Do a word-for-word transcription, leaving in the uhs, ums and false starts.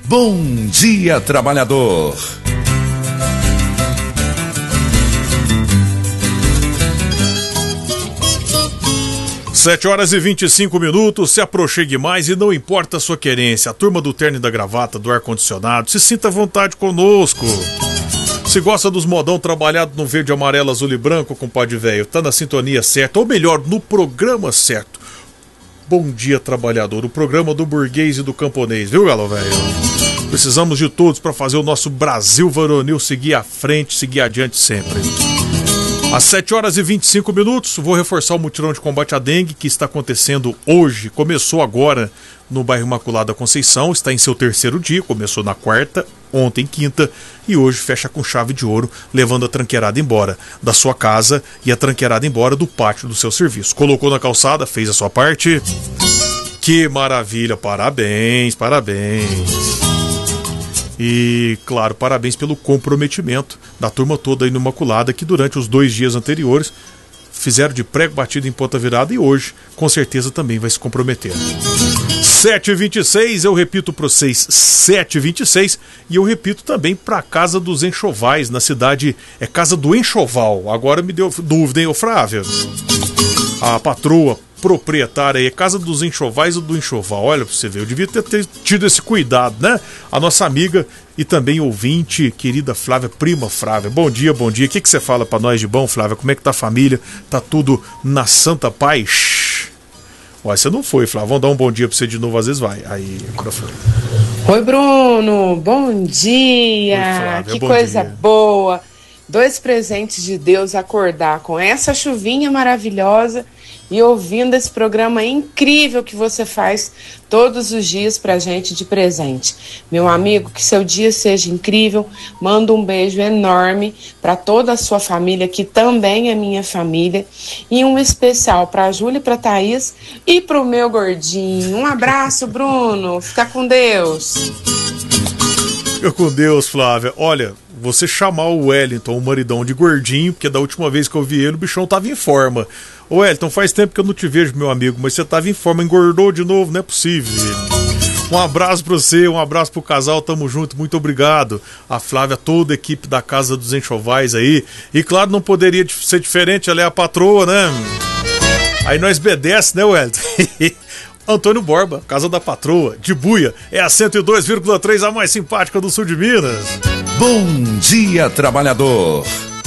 Bom Dia Trabalhador. Sete horas e vinte e cinco minutos, se aproxime mais e não importa a sua querência. A turma do terno e da gravata, do ar-condicionado, se sinta à vontade conosco. Se gosta dos modão trabalhado no verde, amarelo, azul e branco, compadre velho, tá na sintonia certa, ou melhor, no programa certo. Bom Dia Trabalhador, o programa do burguês e do camponês, viu, galo velho? Precisamos de todos para fazer o nosso Brasil varonil seguir à frente, seguir adiante sempre. Às sete horas e vinte e cinco minutos, vou reforçar o mutirão de combate à dengue que está acontecendo hoje. Começou agora no bairro Imaculada Conceição, está em seu terceiro dia, começou na quarta, ontem quinta e hoje fecha com chave de ouro, levando a tranqueirada embora da sua casa e a tranqueirada embora do pátio do seu serviço. Colocou na calçada, fez a sua parte. Que maravilha, parabéns, parabéns. E, claro, parabéns pelo comprometimento da turma toda aí no Imaculada, que durante os dois dias anteriores fizeram de prego batido em ponta virada e hoje, com certeza, também vai se comprometer. sete e vinte e seis, eu repito para vocês, sete e vinte e seis, e eu repito também para a Casa dos Enxovais, na cidade, é Casa do Enxoval. Agora me deu dúvida, hein, ô Flávia? A patroa proprietária aí, é Casa dos Enxovais ou do Enxoval? Olha pra você ver, eu devia ter, ter tido esse cuidado, né? A nossa amiga e também ouvinte, querida Flávia, prima Flávia. Bom dia, bom dia. O que, que você fala pra nós de bom, Flávia? Como é que tá a família? Tá tudo na santa paz? Olha, você não foi, Flávia. Vamos dar um bom dia pra você de novo, às vezes vai. Aí, agora foi. Oi, Bruno. Bom dia. Oi, Flávia, que bom coisa dia. Boa. Dois presentes de Deus, acordar com essa chuvinha maravilhosa e ouvindo esse programa incrível que você faz todos os dias pra gente de presente. Meu amigo, que seu dia seja incrível. Mando um beijo enorme para toda a sua família, que também é minha família, e um especial pra Júlia, pra Thaís e pro meu gordinho. Um abraço, Bruno. Fica com Deus. Fica com Deus, Flávia. Olha, você chamar o Wellington, o maridão, de gordinho, porque da última vez que eu vi ele, o bichão tava em forma. Ô Wellington, faz tempo que eu não te vejo, meu amigo, mas você tava em forma, engordou de novo, não é possível. Um abraço pra você, um abraço pro casal, tamo junto, muito obrigado. A Flávia, toda a equipe da Casa dos Enxovais aí. E claro, não poderia ser diferente, ela é a patroa, né? Aí nós obedece, né, Wellington? Antônio Borba, Casa da Patroa, de Buia, é a cento e dois vírgula três, a mais simpática do sul de Minas. Bom Dia Trabalhador.